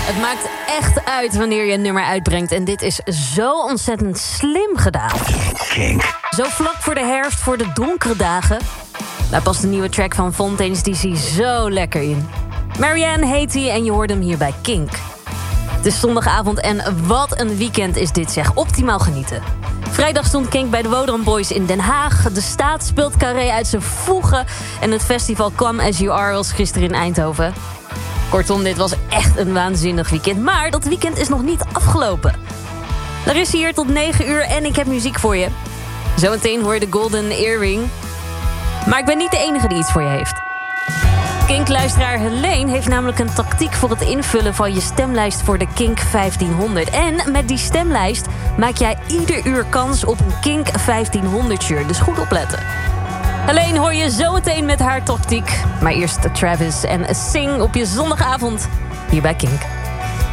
Het maakt echt uit wanneer je een nummer uitbrengt. En dit is zo ontzettend slim gedaan. Kink. Zo vlak voor de herfst, voor de donkere dagen. Daar past de nieuwe track van Fontaine's DC zo lekker in. Marianne heet hij en je hoort hem hier bij Kink. Het is zondagavond en wat een weekend is dit zeg. Optimaal genieten. Vrijdag stond Kink bij de Wodan Boys in Den Haag. De Staat speelt Carré uit zijn voegen. En het festival Come As You Are was gisteren in Eindhoven. Kortom, dit was echt een waanzinnig weekend. Maar dat weekend is nog niet afgelopen. Er is hier tot 9 uur en ik heb muziek voor je. Zometeen hoor je de Golden Earring. Maar ik ben niet de enige die iets voor je heeft. Kink-luisteraar Helene heeft namelijk een tactiek voor het invullen van je stemlijst voor de Kink 1500. En met die stemlijst maak jij ieder uur kans op een Kink 1500 shirt. Dus goed opletten. Helene hoor je zometeen met haar tactiek. Maar eerst Travis en Sing op je zondagavond hier bij Kink.